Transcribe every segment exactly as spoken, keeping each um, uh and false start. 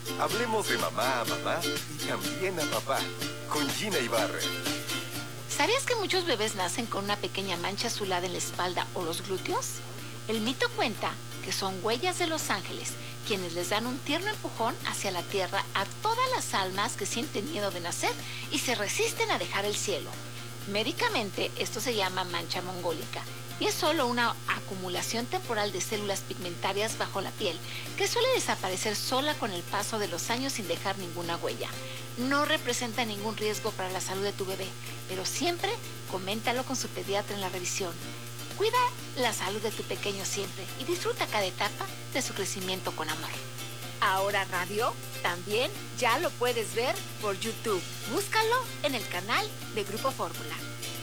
Hablemos de mamá a mamá y también a papá, con Gina Ibarra. ¿Sabías que muchos bebés nacen con una pequeña mancha azulada en la espalda o los glúteos? El mito cuenta que son huellas de los ángeles, quienes les dan un tierno empujón hacia la tierra a todas las almas que sienten miedo de nacer y se resisten a dejar el cielo. Médicamente, esto se llama mancha mongólica y es solo una acumulación temporal de células pigmentarias bajo la piel que suele desaparecer sola con el paso de los años sin dejar ninguna huella. No representa ningún riesgo para la salud de tu bebé, pero siempre coméntalo con su pediatra en la revisión. Cuida la salud de tu pequeño siempre y disfruta cada etapa de su crecimiento con amor. Ahora Radio también ya lo puedes ver por YouTube. Búscalo en el canal de Grupo Fórmula.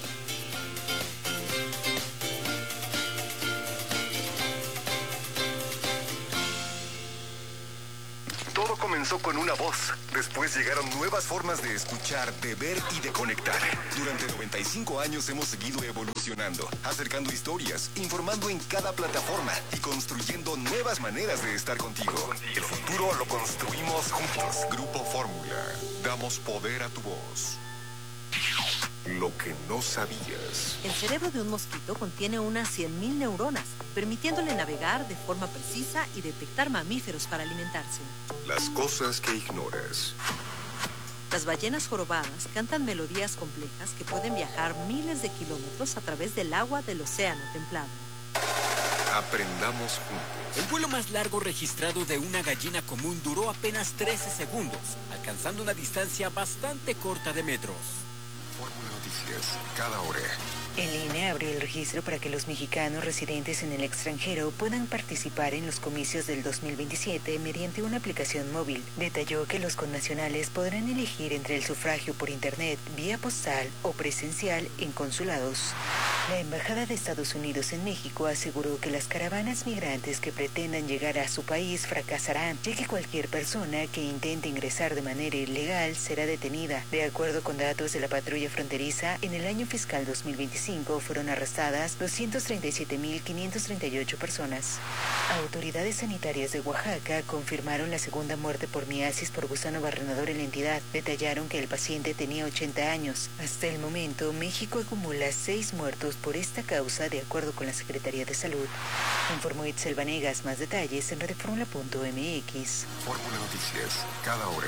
Todo comenzó con una voz. Después llegaron nuevas formas de escuchar, de ver y de conectar. Durante noventa y cinco años hemos seguido evolucionando, acercando historias, informando en cada plataforma y construyendo nuevas maneras de estar contigo. El futuro lo construimos juntos. Grupo Fórmula. Damos poder a tu voz. Lo que no sabías. El cerebro de un mosquito contiene unas cien mil neuronas, permitiéndole navegar de forma precisa y detectar mamíferos para alimentarse. Las cosas que ignoras. Las ballenas jorobadas cantan melodías complejas que pueden viajar miles de kilómetros a través del agua del océano templado. Aprendamos juntos. El vuelo más largo registrado de una gallina común duró apenas trece segundos, alcanzando una distancia bastante corta de metros. Fórmula Noticias, cada hora. El I N E abrió el registro para que los mexicanos residentes en el extranjero puedan participar en los comicios del dos mil veintisiete mediante una aplicación móvil. Detalló que los connacionales podrán elegir entre el sufragio por internet, vía postal o presencial en consulados. La Embajada de Estados Unidos en México aseguró que las caravanas migrantes que pretendan llegar a su país fracasarán, ya que cualquier persona que intente ingresar de manera ilegal será detenida. De acuerdo con datos de la patrulla fronteriza, en el año fiscal dos mil veinticinco fueron arrestadas doscientas treinta y siete mil quinientas treinta y ocho personas. Autoridades sanitarias de Oaxaca confirmaron la segunda muerte por miasis por gusano barrenador en la entidad. Detallaron que el paciente tenía ochenta años. Hasta el momento, México acumula seis muertos por esta causa, de acuerdo con la Secretaría de Salud. Informó Itzel Vanegas. Más detalles en radioformula punto m x. Fórmula Noticias, cada hora.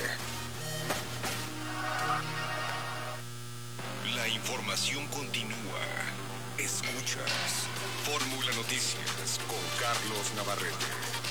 La información continúa. Escuchas Fórmula Noticias con Carlos Navarrete.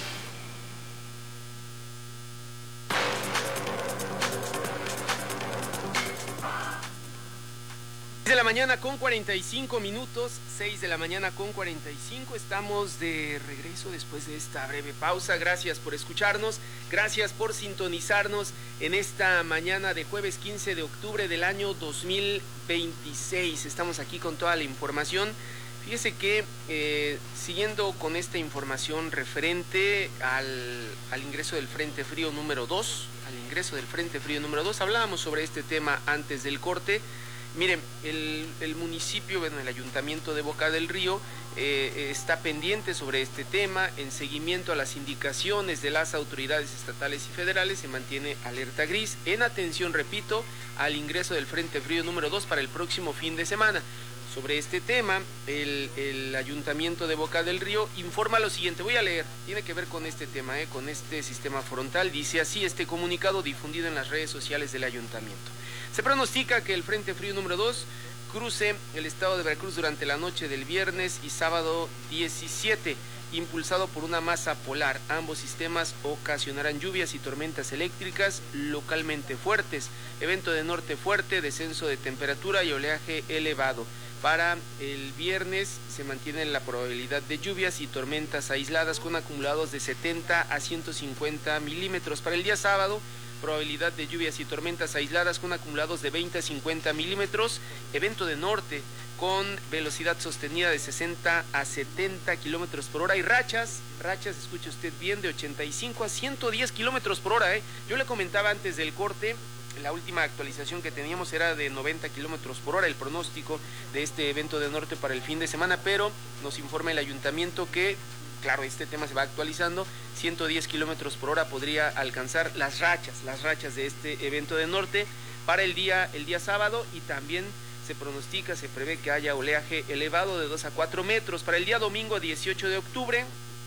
seis de la mañana con cuarenta y cinco minutos, seis de la mañana con cuarenta y cinco, estamos de regreso después de esta breve pausa. Gracias por escucharnos, gracias por sintonizarnos en esta mañana de jueves quince de octubre del año dos mil veintiséis. Estamos aquí con toda la información. Fíjese que eh, siguiendo con esta información referente al, al ingreso del Frente Frío número dos, al ingreso del Frente Frío número dos, hablábamos sobre este tema antes del corte. Miren, el, el municipio, bueno, el ayuntamiento de Boca del Río eh, está pendiente sobre este tema. En seguimiento a las indicaciones de las autoridades estatales y federales, se mantiene alerta gris en atención, repito, al ingreso del Frente Frío número dos para el próximo fin de semana. Sobre este tema, el, el ayuntamiento de Boca del Río informa lo siguiente, voy a leer, tiene que ver con este tema, eh, con este sistema frontal. Dice así este comunicado difundido en las redes sociales del ayuntamiento. Se pronostica que el Frente Frío número dos cruce el estado de Veracruz durante la noche del viernes y sábado diecisiete, impulsado por una masa polar. Ambos sistemas ocasionarán lluvias y tormentas eléctricas localmente fuertes, evento de norte fuerte, descenso de temperatura y oleaje elevado. Para el viernes se mantiene la probabilidad de lluvias y tormentas aisladas con acumulados de setenta a ciento cincuenta milímetros. Para el día sábado, probabilidad de lluvias y tormentas aisladas con acumulados de veinte a cincuenta milímetros, evento de norte con velocidad sostenida de sesenta a setenta kilómetros por hora y rachas, rachas, escuche usted bien, de ochenta y cinco a ciento diez kilómetros por hora. ¿eh? Yo le comentaba antes del corte, la última actualización que teníamos era de noventa kilómetros por hora, el pronóstico de este evento de norte para el fin de semana, pero nos informa el ayuntamiento que claro, este tema se va actualizando, ciento diez kilómetros por hora podría alcanzar las rachas, las rachas de este evento de norte para el día, el día sábado, y también se pronostica, se prevé que haya oleaje elevado de dos a cuatro metros. Para el día domingo dieciocho de octubre,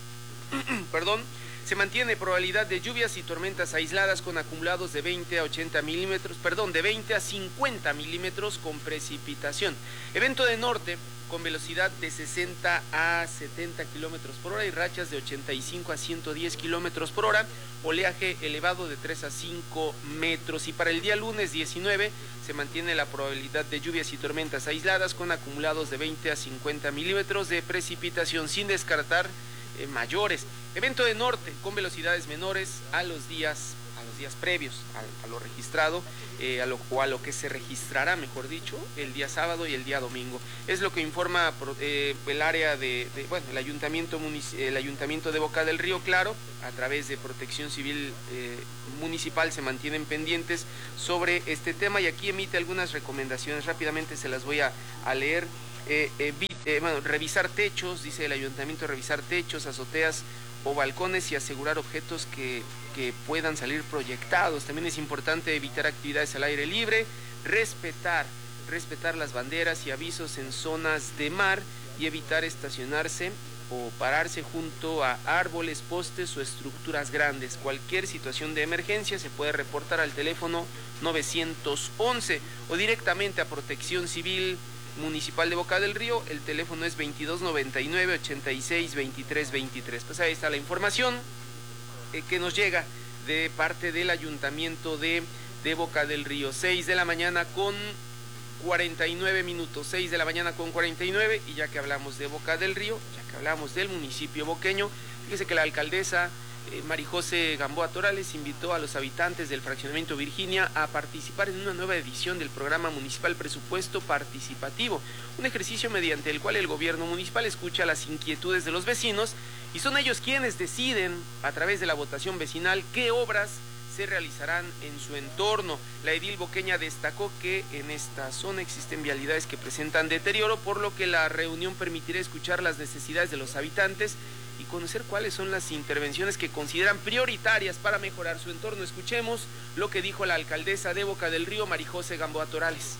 perdón, se mantiene probabilidad de lluvias y tormentas aisladas con acumulados de veinte a ochenta milímetros, perdón, de veinte a cincuenta milímetros con precipitación. Evento de norte con velocidad de sesenta a setenta kilómetros por hora y rachas de ochenta y cinco a ciento diez kilómetros por hora, oleaje elevado de tres a cinco metros. Y para el día lunes diecinueve se mantiene la probabilidad de lluvias y tormentas aisladas con acumulados de veinte a cincuenta milímetros de precipitación, sin descartar eh, mayores. Evento de norte con velocidades menores a los días a los días previos a, a lo registrado, eh, a lo, o a lo que se registrará, mejor dicho, el día sábado y el día domingo. Es lo que informa eh, el área de, de, bueno, el ayuntamiento, el ayuntamiento de Boca del Río, claro, a través de Protección Civil eh, Municipal se mantienen pendientes sobre este tema y aquí emite algunas recomendaciones, rápidamente se las voy a, a leer. Eh, eh, eh, bueno, revisar techos, dice el ayuntamiento, revisar techos, azoteas o balcones y asegurar objetos que, que puedan salir proyectados. También es importante evitar actividades al aire libre, respetar, respetar las banderas y avisos en zonas de mar y evitar estacionarse o pararse junto a árboles, postes o estructuras grandes. Cualquier situación de emergencia se puede reportar al teléfono novecientos once o directamente a Protección Civil Municipal de Boca del Río. El teléfono es veintidós noventa y nueve, ochenta y seis, veintitrés veintitrés. Pues ahí está la información eh, que nos llega de parte del Ayuntamiento de, de Boca del Río. seis de la mañana con cuarenta y nueve minutos, seis de la mañana con cuarenta y nueve, y ya que hablamos de Boca del Río, ya que hablamos del municipio boqueño, fíjese que la alcaldesa Eh, Marijose Gamboa Torales invitó a los habitantes del fraccionamiento Virginia a participar en una nueva edición del programa municipal Presupuesto Participativo, un ejercicio mediante el cual el gobierno municipal escucha las inquietudes de los vecinos y son ellos quienes deciden a través de la votación vecinal qué obras se realizarán en su entorno. La edil boqueña destacó que en esta zona existen vialidades que presentan deterioro, por lo que la reunión permitirá escuchar las necesidades de los habitantes y conocer cuáles son las intervenciones que consideran prioritarias para mejorar su entorno. Escuchemos lo que dijo la alcaldesa de Boca del Río, Marijose Gamboa Torales.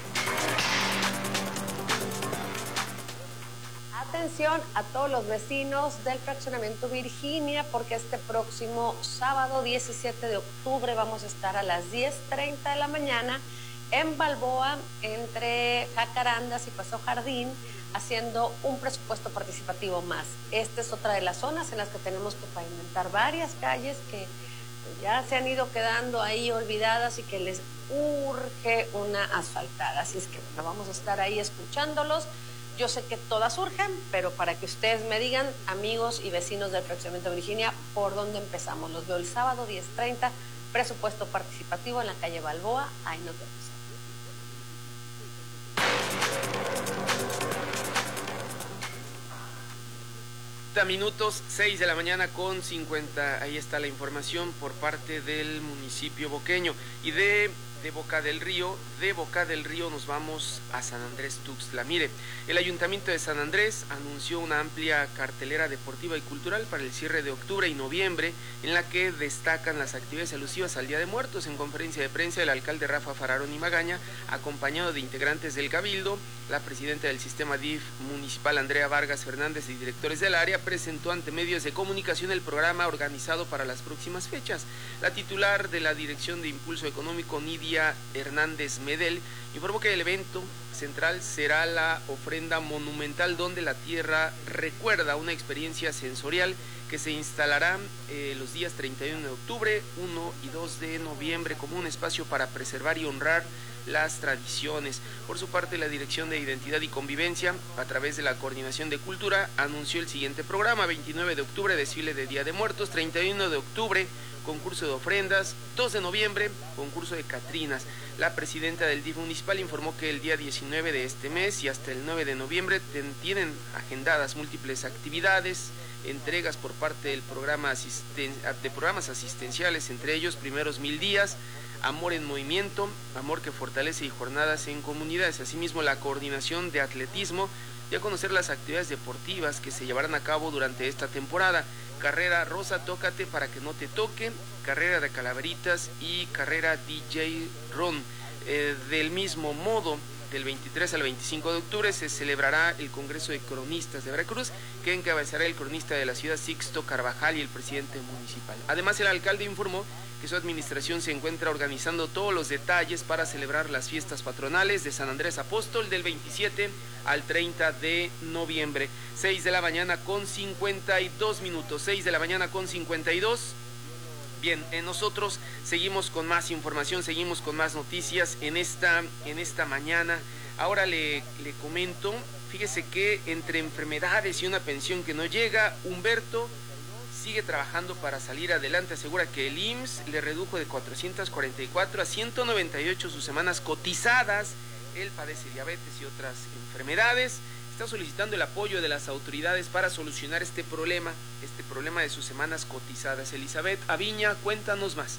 Atención a todos los vecinos del fraccionamiento Virginia, porque este próximo sábado diecisiete de octubre vamos a estar a las diez treinta de la mañana en Balboa, entre Jacarandas y Paso Jardín, haciendo un presupuesto participativo más. Esta es otra de las zonas en las que tenemos que pavimentar varias calles que ya se han ido quedando ahí olvidadas y que les urge una asfaltada. Así es que bueno, vamos a estar ahí escuchándolos. Yo sé que todas urgen, pero para que ustedes me digan, amigos y vecinos del fraccionamiento Virginia, ¿por dónde empezamos? Los veo el sábado diez treinta, presupuesto participativo en la calle Balboa. Ahí nos vemos. Minutos, seis de la mañana con cincuenta. Ahí está la información por parte del municipio boqueño. Y de, de Boca del Río, de Boca del Río nos vamos a San Andrés Tuxtla. Mire, el Ayuntamiento de San Andrés anunció una amplia cartelera deportiva y cultural para el cierre de octubre y noviembre, en la que destacan las actividades alusivas al Día de Muertos. En conferencia de prensa, el alcalde Rafa Fararón y Magaña, acompañado de integrantes del Cabildo, la presidenta del sistema D I F municipal, Andrea Vargas Fernández, y directores del área, presentó ante medios de comunicación el programa organizado para las próximas fechas. La titular de la Dirección de Impulso Económico, Nidia Hernández Medel, informó que el evento central será la ofrenda monumental donde la tierra recuerda, una experiencia sensorial que se instalará eh, los días treinta y uno de octubre, uno y dos de noviembre como un espacio para preservar y honrar las tradiciones. Por su parte, la Dirección de Identidad y Convivencia, a través de la Coordinación de Cultura, anunció el siguiente programa: veintinueve de octubre, desfile de Día de Muertos; treinta y uno de octubre, concurso de ofrendas; dos de noviembre, concurso de Catrinas. La presidenta del D I F municipal informó que el día diecinueve de este mes y hasta el nueve de noviembre ten, tienen agendadas múltiples actividades, entregas por parte del programa asisten, de programas asistenciales, entre ellos Primeros Mil Días, Amor en Movimiento, Amor que Fortalece y Jornadas en Comunidades. Asimismo, la coordinación de atletismo y a conocer las actividades deportivas que se llevarán a cabo durante esta temporada. Carrera Rosa Tócate para que no te toque, carrera de calaveritas y carrera D J Ron. Eh, del mismo modo, del veintitrés al veinticinco de octubre se celebrará el Congreso de Cronistas de Veracruz, que encabezará el cronista de la ciudad Sixto Carvajal y el presidente municipal. Además, el alcalde informó que su administración se encuentra organizando todos los detalles para celebrar las fiestas patronales de San Andrés Apóstol del veintisiete al treinta de noviembre. seis de la mañana con cincuenta y dos minutos, seis de la mañana con cincuenta y dos. Bien, eh, nosotros seguimos con más información, seguimos con más noticias en esta, en esta mañana. Ahora le, le comento, fíjese que entre enfermedades y una pensión que no llega, Humberto sigue trabajando para salir adelante. Asegura que el I M S S le redujo de cuatrocientas cuarenta y cuatro a ciento noventa y ocho sus semanas cotizadas. Él padece diabetes y otras enfermedades. Está solicitando el apoyo de las autoridades para solucionar este problema, este problema de sus semanas cotizadas. Elizabeth Aviña, cuéntanos más.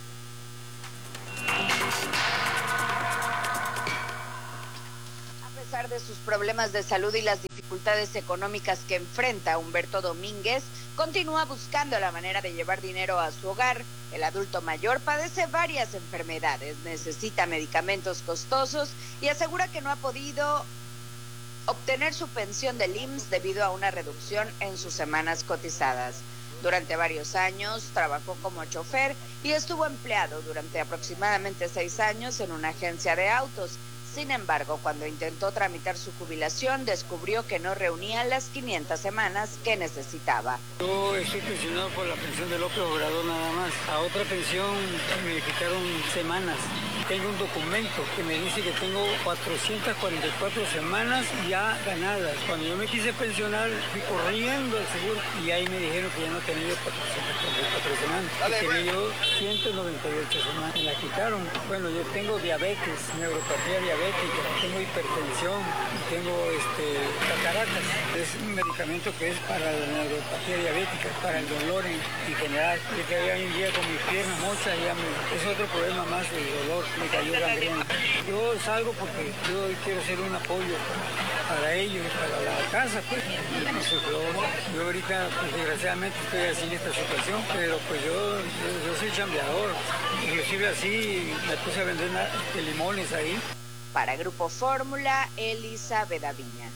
A pesar de sus problemas de salud y las dificultades económicas que enfrenta, Humberto Domínguez continúa buscando la manera de llevar dinero a su hogar. El adulto mayor padece varias enfermedades, necesita medicamentos costosos y asegura que no ha podido obtener su pensión del I M S S debido a una reducción en sus semanas cotizadas. Durante varios años trabajó como chofer y estuvo empleado durante aproximadamente seis años en una agencia de autos. Sin embargo, cuando intentó tramitar su jubilación, descubrió que no reunía las quinientas semanas que necesitaba. Yo estoy pensionado por la pensión de López Obrador nada más. A otra pensión me quitaron semanas. Tengo un documento que me dice que tengo cuatrocientas cuarenta y cuatro semanas ya ganadas. Cuando yo me quise pensionar, fui corriendo al seguro y ahí me dijeron que ya no tenía yo cuatrocientas cuarenta y cuatro semanas. Dale, tenía bueno. yo ciento noventa y ocho semanas. Me la quitaron. Bueno, yo tengo diabetes, neuropatía diabética, tengo hipertensión, tengo este, cataratas. Es un medicamento que es para la neuropatía diabética, para el dolor en, en general. Yo que había un día con mis piernas mochas, ya me, es otro problema más del dolor. Me cayó gangrena. Yo salgo porque yo quiero ser un apoyo para, para ellos, para la casa, pues. Yo ahorita, pues, desgraciadamente estoy así en esta situación, pero pues yo, yo, yo soy chambeador. Inclusive así me puse a vender de limones ahí. Para Grupo Fórmula, Elizabeth Aviña.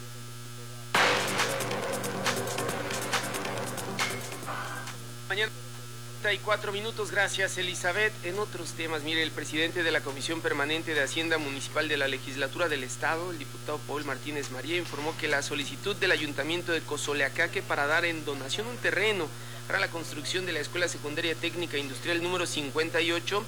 Mañana treinta y cuatro minutos, gracias Elizabeth. En otros temas, mire, el presidente de la Comisión Permanente de Hacienda Municipal de la Legislatura del Estado, el diputado Paul Martínez María, informó que la solicitud del Ayuntamiento de Cozoleacaque para dar en donación un terreno para la construcción de la Escuela Secundaria Técnica Industrial número cincuenta y ocho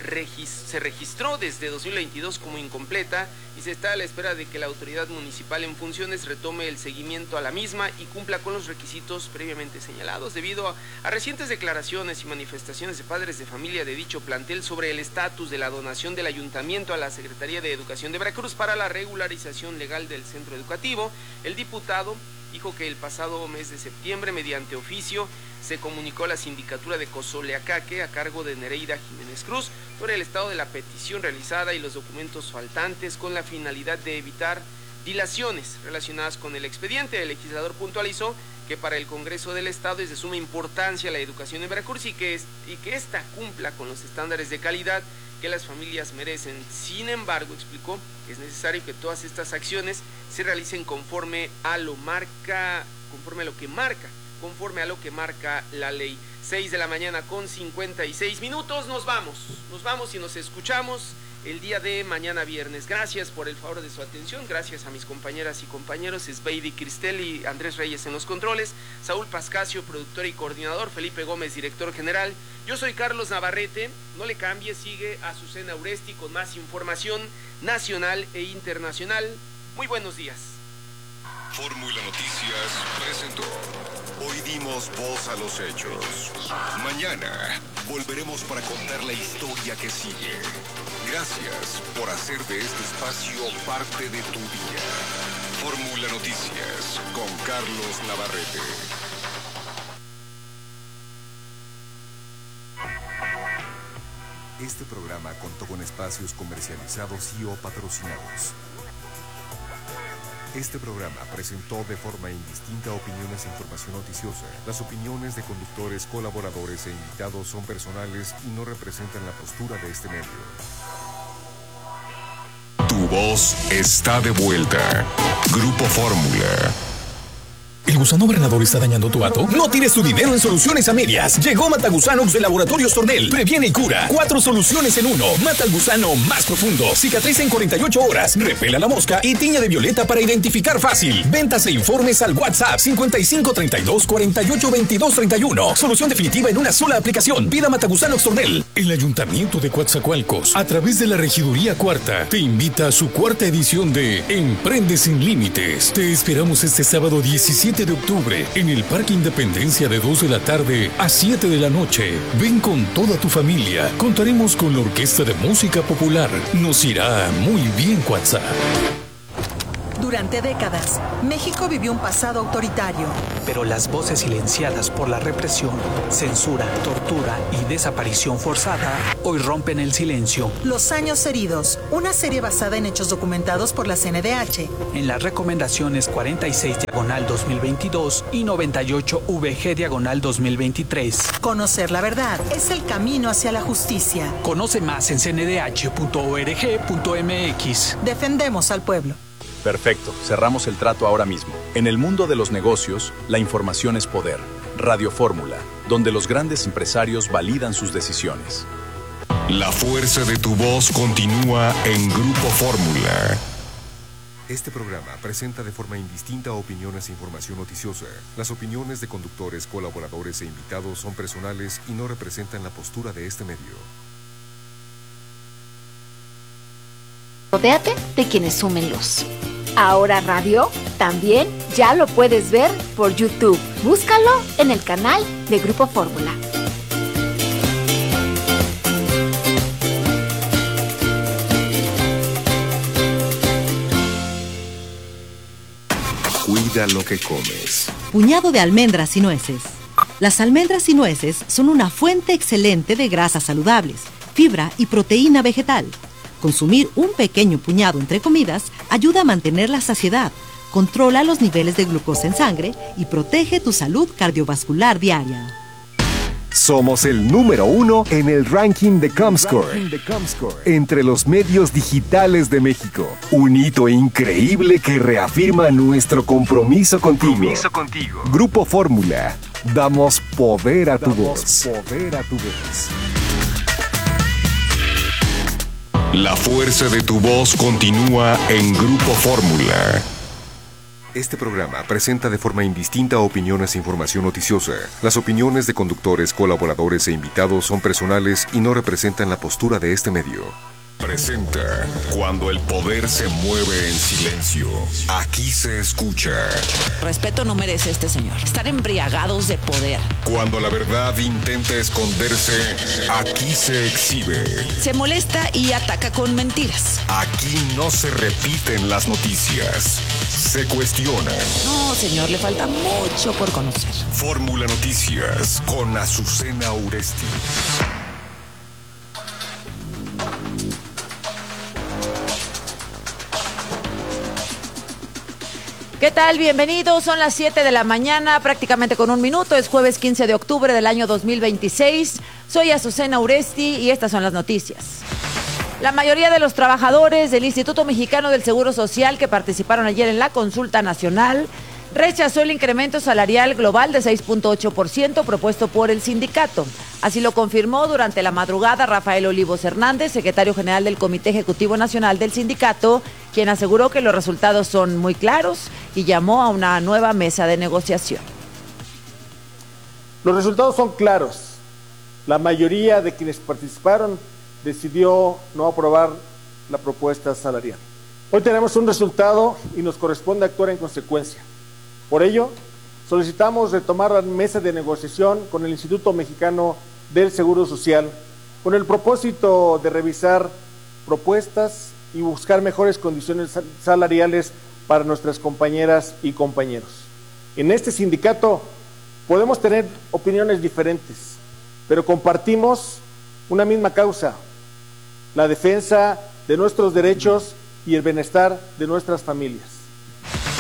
se registró desde dos mil veintidós como incompleta y se está a la espera de que la autoridad municipal en funciones retome el seguimiento a la misma y cumpla con los requisitos previamente señalados, debido a, a recientes declaraciones y manifestaciones de padres de familia de dicho plantel sobre el estatus de la donación del ayuntamiento a la Secretaría de Educación de Veracruz para la regularización legal del centro educativo. El diputado dijo que el pasado mes de septiembre, mediante oficio, se comunicó a la sindicatura de Cozoleacaque, a cargo de Nereida Jiménez Cruz, sobre el estado de la petición realizada y los documentos faltantes, con la finalidad de evitar dilaciones relacionadas con el expediente. El legislador puntualizó que para el Congreso del Estado es de suma importancia la educación en Veracruz y que, es, y que ésta cumpla con los estándares de calidad que las familias merecen. Sin embargo, explicó que es necesario que todas estas acciones se realicen conforme a lo marca, conforme a lo que marca, conforme a lo que marca la ley. seis de la mañana con cincuenta y seis minutos, nos vamos, nos vamos y nos escuchamos el día de mañana viernes. Gracias por el favor de su atención, gracias a mis compañeras y compañeros, Sveidi Cristel y Andrés Reyes en los controles, Saúl Pascasio, productor y coordinador, Felipe Gómez, director general. Yo soy Carlos Navarrete, no le cambie, sigue Azucena Uresti con más información nacional e internacional. Muy buenos días. Fórmula Noticias presentó. Hoy dimos voz a los hechos. Mañana volveremos para contar la historia que sigue. Gracias por hacer de este espacio parte de tu día. Fórmula Noticias con Carlos Navarrete. Este programa contó con espacios comercializados y o patrocinados. Este programa presentó de forma indistinta opiniones e información noticiosa. Las opiniones de conductores, colaboradores e invitados son personales y no representan la postura de este medio. Tu voz está de vuelta. Grupo Fórmula. ¿El gusano granador está dañando tu hato? No tires tu dinero en soluciones a medias. Llegó Matagusanox de Laboratorios Tornel. Previene y cura. Cuatro soluciones en uno. Mata al gusano más profundo. Cicatriza en cuarenta y ocho horas. Repela la mosca y tiña de violeta para identificar fácil. Ventas e informes al WhatsApp cincuenta y cinco treinta y dos cuarenta y ocho veintidós treinta y uno. Solución definitiva en una sola aplicación. Pida Matagusanox Tornel. El Ayuntamiento de Coatzacoalcos, a través de la Regiduría Cuarta, te invita a su cuarta edición de Emprende Sin Límites. Te esperamos este sábado diecisiete de octubre en el Parque Independencia de dos de la tarde a siete de la noche. Ven con toda tu familia. Contaremos con la Orquesta de Música Popular. Nos irá muy bien, WhatsApp. Durante décadas, México vivió un pasado autoritario. Pero las voces silenciadas por la represión, censura, tortura y desaparición forzada hoy rompen el silencio. Los años heridos, una serie basada en hechos documentados por la C N D H. En las recomendaciones cuarenta y seis diagonal dos mil veintidós y noventa y ocho V G diagonal dos mil veintitrés. Conocer la verdad es el camino hacia la justicia. Conoce más en c n d h punto org punto m x. Defendemos al pueblo. Perfecto, cerramos el trato ahora mismo. En el mundo de los negocios, la información es poder. Radio Fórmula, donde los grandes empresarios validan sus decisiones. La fuerza de tu voz continúa en Grupo Fórmula. Este programa presenta de forma indistinta opiniones e información noticiosa. Las opiniones de conductores, colaboradores e invitados son personales y no representan la postura de este medio. Rodéate de quienes sumen luz. Ahora Radio también ya lo puedes ver por YouTube. Búscalo en el canal de Grupo Fórmula. Cuida lo que comes. Puñado de almendras y nueces. Las almendras y nueces son una fuente excelente de grasas saludables, fibra y proteína vegetal. Consumir un pequeño puñado entre comidas ayuda a mantener la saciedad, controla los niveles de glucosa en sangre y protege tu salud cardiovascular diaria. Somos el número uno en el ranking de Comscore, entre los medios digitales de México. Un hito increíble que reafirma nuestro compromiso contigo. Compromiso contigo. Grupo Fórmula. Damos poder a tu voz. Poder a tu voz. La fuerza de tu voz continúa en Grupo Fórmula. Este programa presenta de forma indistinta opiniones e información noticiosa. Las opiniones de conductores, colaboradores e invitados son personales y no representan la postura de este medio. Presenta Cuando el poder se mueve en silencio. Aquí se escucha. Respeto no merece este señor. Estar embriagados de poder. Cuando la verdad intenta esconderse, aquí se exhibe. Se molesta y ataca con mentiras. Aquí no se repiten las noticias. Se cuestionan. No, señor, le falta mucho por conocer. Fórmula Noticias con Azucena Uresti. ¿Qué tal? Bienvenidos, son las siete de la mañana, prácticamente con un minuto, es jueves quince de octubre del año dos mil veintiséis. Soy Azucena Uresti y estas son las noticias. La mayoría de los trabajadores del Instituto Mexicano del Seguro Social que participaron ayer en la consulta nacional rechazó el incremento salarial global de seis punto ocho por ciento propuesto por el sindicato. Así lo confirmó durante la madrugada Rafael Olivos Hernández, secretario general del Comité Ejecutivo Nacional del sindicato, quien aseguró que los resultados son muy claros y llamó a una nueva mesa de negociación. Los resultados son claros. La mayoría de quienes participaron decidió no aprobar la propuesta salarial. Hoy tenemos un resultado y nos corresponde actuar en consecuencia. Por ello, solicitamos retomar la mesa de negociación con el Instituto Mexicano del Seguro Social con el propósito de revisar propuestas y buscar mejores condiciones salariales para nuestras compañeras y compañeros. En este sindicato podemos tener opiniones diferentes, pero compartimos una misma causa, la defensa de nuestros derechos y el bienestar de nuestras familias.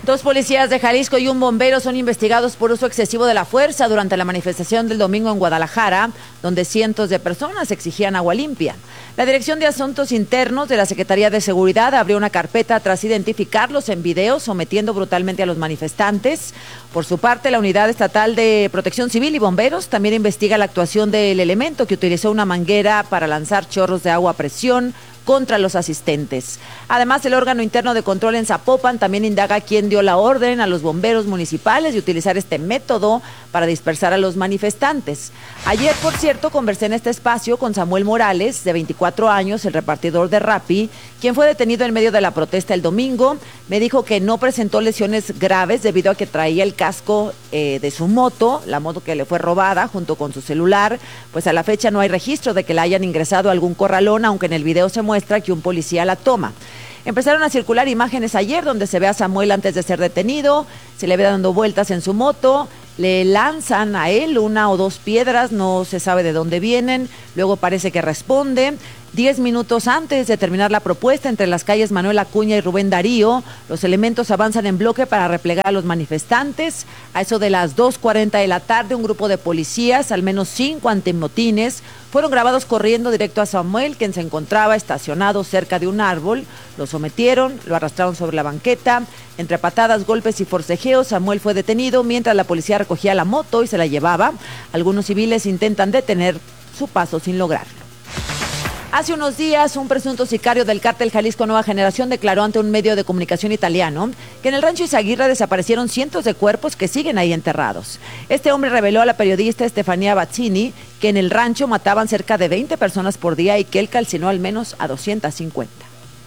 Dos policías de Jalisco y un bombero son investigados por uso excesivo de la fuerza durante la manifestación del domingo en Guadalajara, donde cientos de personas exigían agua limpia. La Dirección de Asuntos Internos de la Secretaría de Seguridad abrió una carpeta tras identificarlos en video sometiendo brutalmente a los manifestantes. Por su parte, la Unidad Estatal de Protección Civil y Bomberos también investiga la actuación del elemento que utilizó una manguera para lanzar chorros de agua a presión contra los asistentes. Además, el órgano interno de control en Zapopan también indaga quién dio la orden a los bomberos municipales de utilizar este método para dispersar a los manifestantes. Ayer, por cierto, conversé en este espacio con Samuel Morales, de veinticuatro años, el repartidor de Rappi, quien fue detenido en medio de la protesta el domingo. Me dijo que no presentó lesiones graves debido a que traía el casco eh, de su moto, la moto que le fue robada, junto con su celular. Pues a la fecha no hay registro de que la hayan ingresado a algún corralón, aunque en el video se muestra que un policía la toma. Empezaron a circular imágenes ayer donde se ve a Samuel antes de ser detenido, se le ve dando vueltas en su moto, le lanzan a él una o dos piedras, no se sabe de dónde vienen, luego parece que responde. Diez minutos antes de terminar la propuesta entre las calles Manuel Acuña y Rubén Darío, los elementos avanzan en bloque para replegar a los manifestantes. A eso de las dos cuarenta de la tarde, un grupo de policías, al menos cinco antimotines, fueron grabados corriendo directo a Samuel, quien se encontraba estacionado cerca de un árbol. Lo sometieron, lo arrastraron sobre la banqueta. Entre patadas, golpes y forcejeos, Samuel fue detenido mientras la policía recogía la moto y se la llevaba. Algunos civiles intentan detener su paso sin lograrlo. Hace unos días, un presunto sicario del cártel Jalisco Nueva Generación declaró ante un medio de comunicación italiano que en el rancho Izaguirre desaparecieron cientos de cuerpos que siguen ahí enterrados. Este hombre reveló a la periodista Estefanía Bazzini que en el rancho mataban cerca de veinte personas por día y que él calcinó al menos a doscientas cincuenta.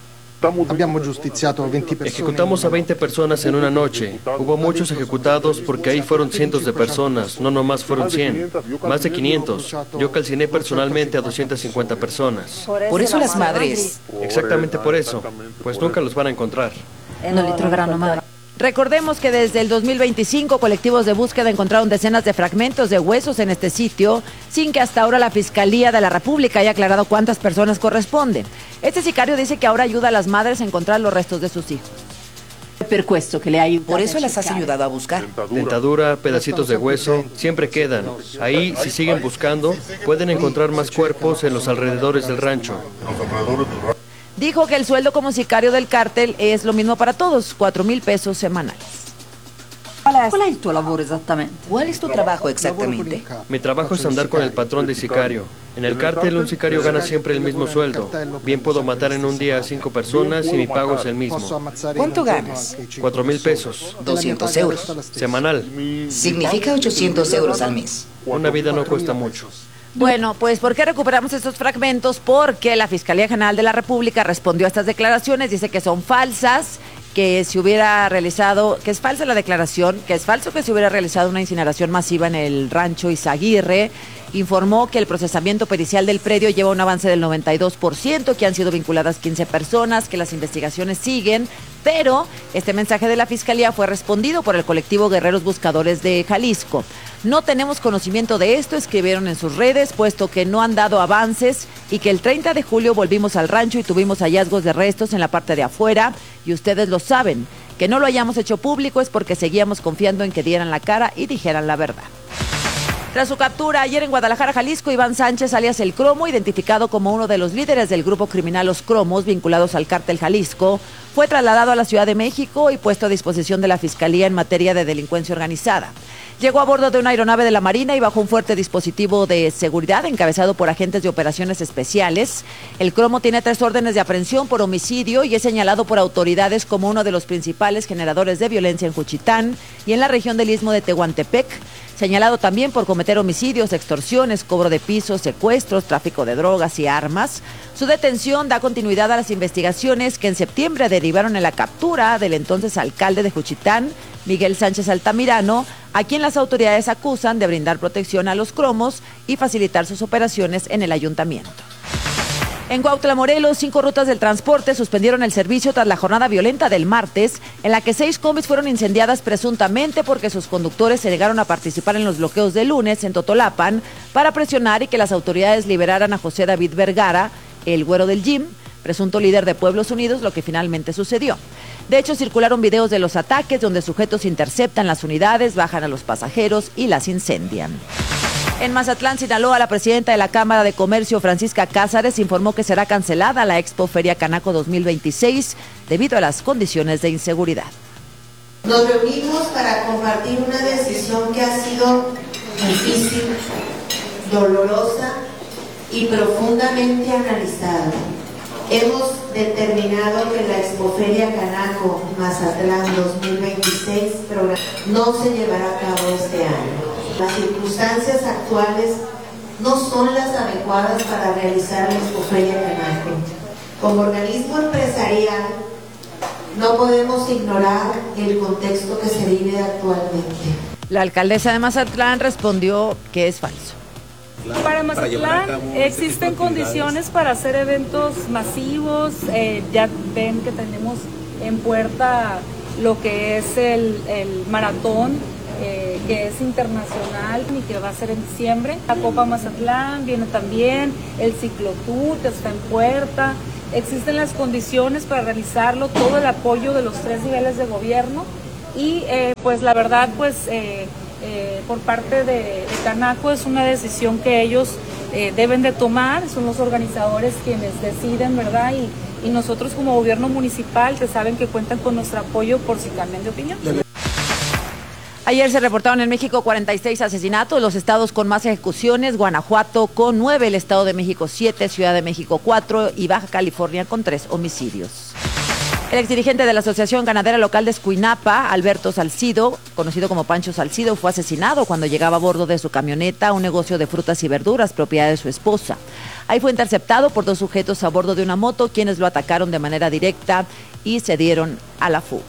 Ejecutamos a veinte personas en una noche. Hubo muchos ejecutados porque ahí fueron cientos de personas, no nomás fueron cien, más de quinientos. Yo calciné personalmente a doscientas cincuenta personas. Por eso las madres. Exactamente por eso, pues nunca los van a encontrar. No le troveranno mai. Recordemos que desde el dos mil veinticinco colectivos de búsqueda encontraron decenas de fragmentos de huesos en este sitio, sin que hasta ahora la Fiscalía de la República haya aclarado cuántas personas corresponden. Este sicario dice que ahora ayuda a las madres a encontrar los restos de sus hijos. Por eso las has ayudado a buscar. Dentadura, pedacitos de hueso, siempre quedan. Ahí, si siguen buscando, pueden encontrar más cuerpos en los alrededores del rancho. Dijo que el sueldo como sicario del cártel es lo mismo para todos, cuatro mil pesos semanales. ¿Cuál es tu labor exactamente? ¿Cuál es tu trabajo exactamente? Mi trabajo es andar con el patrón de sicario. En el cártel un sicario gana siempre el mismo sueldo. Bien puedo matar en un día a cinco personas y mi pago es el mismo. ¿Cuánto ganas? Cuatro mil pesos. doscientos euros. Semanal. Significa ochocientos euros al mes. Una vida no cuesta mucho. Bueno, pues ¿por qué recuperamos estos fragmentos? Porque la Fiscalía General de la República respondió a estas declaraciones, dice que son falsas, que se hubiera realizado, que es falsa la declaración, que es falso que se hubiera realizado una incineración masiva en el rancho Izaguirre. Informó que el procesamiento pericial del predio lleva un avance del noventa y dos por ciento, que han sido vinculadas quince personas, que las investigaciones siguen, pero este mensaje de la Fiscalía fue respondido por el colectivo Guerreros Buscadores de Jalisco. No tenemos conocimiento de esto, escribieron en sus redes, puesto que no han dado avances y que el treinta de julio volvimos al rancho y tuvimos hallazgos de restos en la parte de afuera y ustedes lo saben. Que no lo hayamos hecho público es porque seguíamos confiando en que dieran la cara y dijeran la verdad. Tras su captura ayer en Guadalajara, Jalisco, Iván Sánchez, alias El Cromo, identificado como uno de los líderes del grupo criminal Los Cromos, vinculados al cártel Jalisco, fue trasladado a la Ciudad de México y puesto a disposición de la Fiscalía en materia de delincuencia organizada. Llegó a bordo de una aeronave de la Marina y bajo un fuerte dispositivo de seguridad encabezado por agentes de operaciones especiales. El Cromo tiene tres órdenes de aprehensión por homicidio y es señalado por autoridades como uno de los principales generadores de violencia en Juchitán y en la región del Istmo de Tehuantepec. Señalado también por cometer homicidios, extorsiones, cobro de pisos, secuestros, tráfico de drogas y armas. Su detención da continuidad a las investigaciones que en septiembre derivaron en la captura del entonces alcalde de Juchitán, Miguel Sánchez Altamirano, a quien las autoridades acusan de brindar protección a los cromos y facilitar sus operaciones en el ayuntamiento. En Cuautla, Morelos, cinco rutas del transporte suspendieron el servicio tras la jornada violenta del martes, en la que seis combis fueron incendiadas presuntamente porque sus conductores se negaron a participar en los bloqueos de lunes en Totolapan para presionar y que las autoridades liberaran a José David Vergara, el güero del gym, presunto líder de Pueblos Unidos, lo que finalmente sucedió. De hecho, circularon videos de los ataques donde sujetos interceptan las unidades, bajan a los pasajeros y las incendian. En Mazatlán, Sinaloa, la presidenta de la Cámara de Comercio, Francisca Cázares, informó que será cancelada la Expo Feria Canaco dos mil veintiséis debido a las condiciones de inseguridad. Nos reunimos para compartir una decisión que ha sido difícil, dolorosa y profundamente analizada. Hemos determinado que la Expoferia Canaco Mazatlán dos mil veintiséis no se llevará a cabo este año. Las circunstancias actuales no son las adecuadas para realizar la Expoferia Canaco. Como organismo empresarial, no podemos ignorar el contexto que se vive actualmente. La alcaldesa de Mazatlán respondió que es falso. Para Mazatlán existen condiciones para hacer eventos masivos. Eh, ya ven que tenemos en puerta lo que es el, el maratón, eh, que es internacional y que va a ser en diciembre. La Copa Mazatlán viene también, el ciclotour que está en puerta. Existen las condiciones para realizarlo, todo el apoyo de los tres niveles de gobierno y eh, pues la verdad pues eh, eh, por parte de, de Canaco es una decisión que ellos eh, deben de tomar, son los organizadores quienes deciden, ¿verdad? Y, y nosotros como gobierno municipal que saben que cuentan con nuestro apoyo por si cambian de opinión. Ayer se reportaron en México cuarenta y seis asesinatos, los estados con más ejecuciones, Guanajuato con nueve, el Estado de México siete, Ciudad de México cuatro y Baja California con tres homicidios. El exdirigente de la Asociación Ganadera Local de Escuinapa, Alberto Salcido, conocido como Pancho Salcido, fue asesinado cuando llegaba a bordo de su camioneta a un negocio de frutas y verduras, propiedad de su esposa. Ahí fue interceptado por dos sujetos a bordo de una moto, quienes lo atacaron de manera directa y se dieron a la fuga.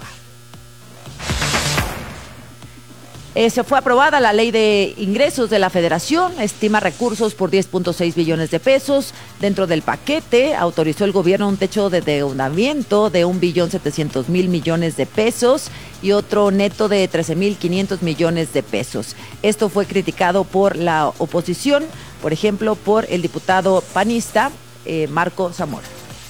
Eh, se fue aprobada la ley de ingresos de la Federación, estima recursos por diez punto seis billones de pesos. Dentro del paquete autorizó el gobierno un techo de endeudamiento de un billón setecientos mil millones de pesos y otro neto de trece mil quinientos millones de pesos. Esto fue criticado por la oposición, por ejemplo, por el diputado panista eh, Marco Zamora.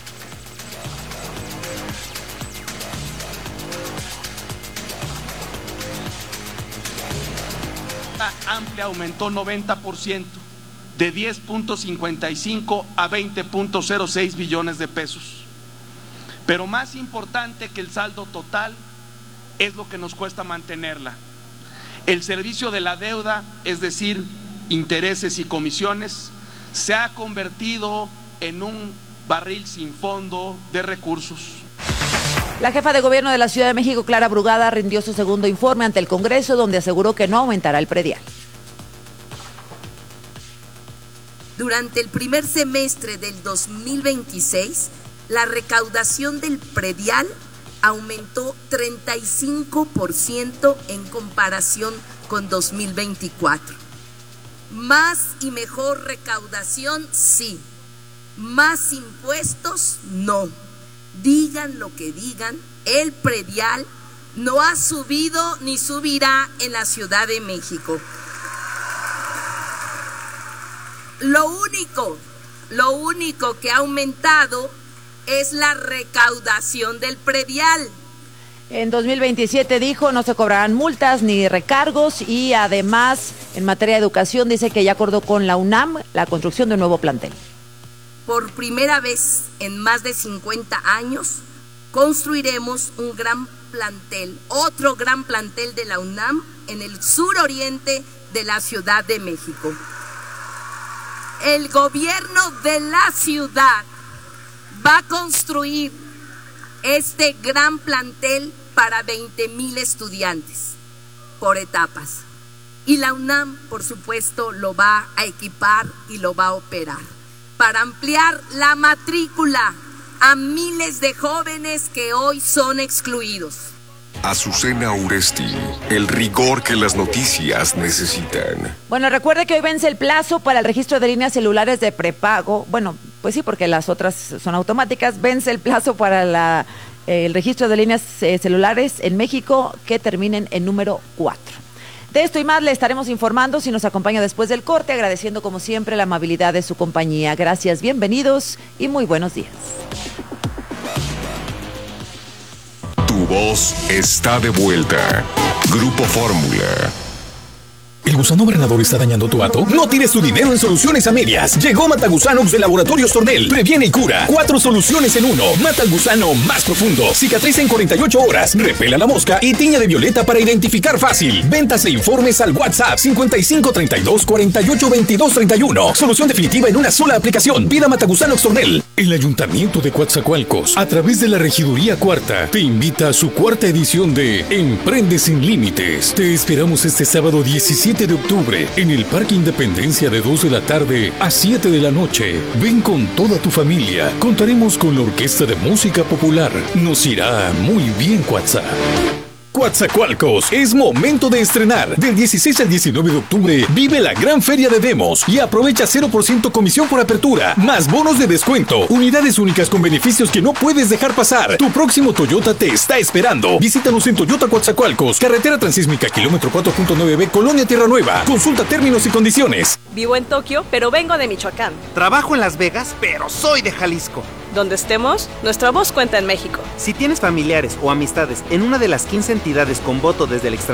Amplia aumentó noventa por ciento, de diez punto cincuenta y cinco a veinte punto cero seis billones de pesos. Pero más importante que el saldo total es lo que nos cuesta mantenerla. El servicio de la deuda, es decir, intereses y comisiones, se ha convertido en un barril sin fondo de recursos. La jefa de gobierno de la Ciudad de México, Clara Brugada, rindió su segundo informe ante el Congreso, donde aseguró que no aumentará el predial. Durante el primer semestre del dos mil veintiséis, la recaudación del predial aumentó treinta y cinco por ciento en comparación con dos mil veinticuatro. Más y mejor recaudación, sí. Más impuestos, no. Digan lo que digan, el predial no ha subido ni subirá en la Ciudad de México. Lo único, lo único que ha aumentado es la recaudación del predial. En dos mil veintisiete dijo no se cobrarán multas ni recargos y además en materia de educación dice que ya acordó con la UNAM la construcción de un nuevo plantel. Por primera vez en más de cincuenta años, construiremos un gran plantel, otro gran plantel de la UNAM en el suroriente de la Ciudad de México. El gobierno de la ciudad va a construir este gran plantel para veinte mil estudiantes por etapas. Y la UNAM, por supuesto, lo va a equipar y lo va a operar para ampliar la matrícula a miles de jóvenes que hoy son excluidos. Azucena Uresti, el rigor que las noticias necesitan. Bueno, recuerde que hoy vence el plazo para el registro de líneas celulares de prepago. Bueno, pues sí, porque las otras son automáticas. Vence el plazo para la, eh, el registro de líneas eh, celulares en México que terminen en número cuatro. De esto y más le estaremos informando si nos acompaña después del corte, agradeciendo como siempre la amabilidad de su compañía. Gracias, bienvenidos y muy buenos días. Tu voz está de vuelta. Grupo Fórmula. ¿El gusano Bernador está dañando tu hato? No tires tu dinero en soluciones a medias. Llegó Matagusanox de Laboratorios Tornel. Previene y cura. Cuatro soluciones en uno. Mata al gusano más profundo. Cicatriza en cuarenta y ocho horas. Repela la mosca y tiña de violeta para identificar fácil. Ventas e informes al WhatsApp cincuenta y cinco treinta y dos cuarenta y ocho veintidós treinta y uno. Solución definitiva en una sola aplicación. Pida Matagusanox Tornel. El Ayuntamiento de Coatzacoalcos, a través de la Regiduría Cuarta, te invita a su cuarta edición de Emprende Sin Límites. Te esperamos este sábado diecisiete de octubre en el Parque Independencia de dos de la tarde a siete de la noche. Ven con toda tu familia. Contaremos con la Orquesta de Música Popular. Nos irá muy bien, Coatza. Coatzacoalcos, es momento de estrenar. Del dieciséis al diecinueve de octubre, vive la gran feria de demos y aprovecha cero por ciento comisión por apertura, más bonos de descuento, unidades únicas con beneficios que no puedes dejar pasar. Tu próximo Toyota te está esperando. Visítanos en Toyota Coatzacoalcos, carretera transísmica, kilómetro cuatro punto nueve B, Colonia Tierra Nueva. Consulta términos y condiciones. Vivo en Tokio, pero vengo de Michoacán. Trabajo en Las Vegas, pero soy de Jalisco. Donde estemos, nuestra voz cuenta en México. Si tienes familiares o amistades en una de las quince entidades con voto desde el extranjero,